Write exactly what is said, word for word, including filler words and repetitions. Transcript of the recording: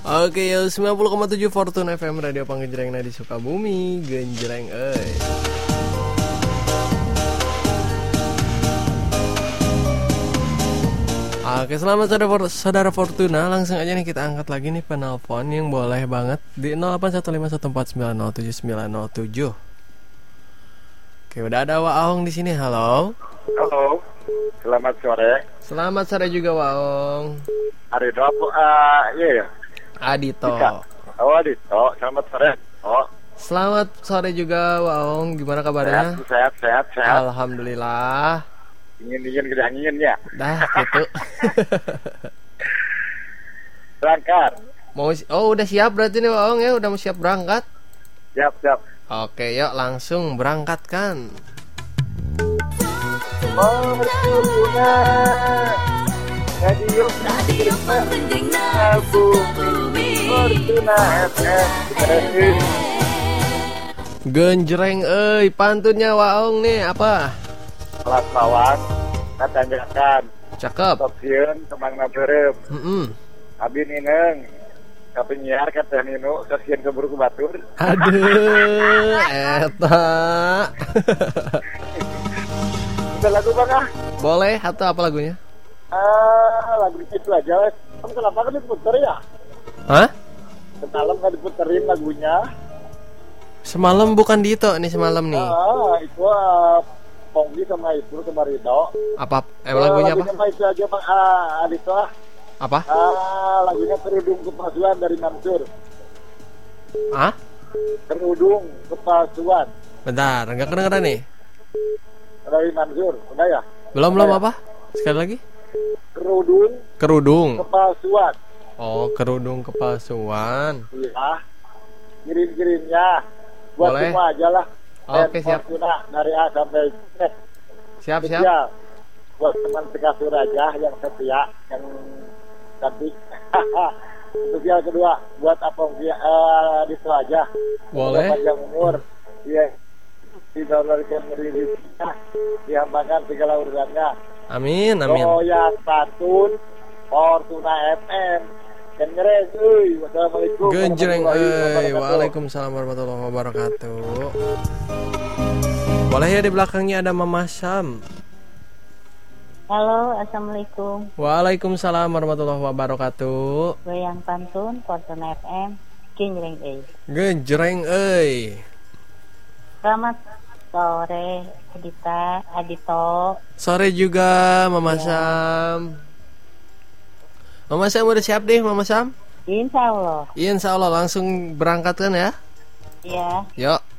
Oke, ya sembilan puluh koma tujuh Fortune F M Radio Panggenjreng di Sukabumi, genjreng euy. Oke, selamat sore saudara Fortuna. Langsung aja nih kita angkat lagi nih penelpon yang boleh banget di nol delapan satu lima satu empat sembilan nol tujuh sembilan nol tujuh. Oke, udah ada Waong di sini. Halo. Halo. Selamat sore. Selamat sore juga Waong. Arido apa? Uh, iya ya. Adito. Bisa. Oh Adito. Selamat sore. Oh. Selamat sore juga Waong. Gimana kabarnya? Sehat, sehat, sehat, sehat. Alhamdulillah. Ingin ingin gede angin ya. Dah gitu. Berangkat. Mau oh udah siap berarti nih Waong ya, udah mau siap berangkat. Siap, siap. Oke, yuk langsung berangkatkan. Fortuna Radio Radio Panggenjreng Fortuna F M. Genjreng euy, pantunnya Waong nih apa? Kelas bawang katanjakan. Cakep. Topsieun kemang nabeureup. Heeh. Abi nineng ka penyiar ka teh Ninu sasieun keburu ku batur. Aduh, eta. Udah lagu Bang ah? Boleh, atau apa lagunya? Ah, lagu itu aja wes. Kamu kenapa kan diputer ya? Hah? Semalam kan diputerin lagunya. Semalam bukan Dito nih semalam nih. Ah, itu uh, Ponggi sama itu sama Rido. Apa? Eh lagunya apa? Lagunya itu aja Bang ah, Adito ah. Apa? Ah, lagunya Kerudung Kepalsuan dari Mansur. Ah? Kerudung Kepalsuan. Bentar, enggak kedengeran nih. Dari Mansur, udah ya? Belum belum apa? Sekali lagi. Kerudung Kerudung. Kepalsuan. Oh, kerudung kepalsuan. Iya. Kirim-kirimnya buat boleh. Semua aja lah. Oke, siap. Fortuna dari A sampai Z. Siap, siap. Ya, buat teman sekasur aja yang setia, yang cantik. Spesial kedua buat apa uh, itu aja. Boleh. Panjang umur. Iya. Didolorkan rilisnya, dihambakan segala urusannya. Amin, amin. Goyang pantun Fortuna F M. Genjreng euy. Wassalamualaikum. Genjreng euy. Waalaikumsalam warahmatullahi wabarakatuh. Boleh ya di belakangnya ada Mama Sam. Halo, assalamualaikum. Waalaikumsalam warahmatullahi wabarakatuh. Goyang pantun Fortuna F M. Genjreng euy. Genjreng euy. Selamat sore Adita, Adito. Sore juga Mama ya. Sam. Mama Sam udah siap deh Mama Sam? Insya Allah. Insya Allah langsung berangkat kan ya? Iya. Yuk.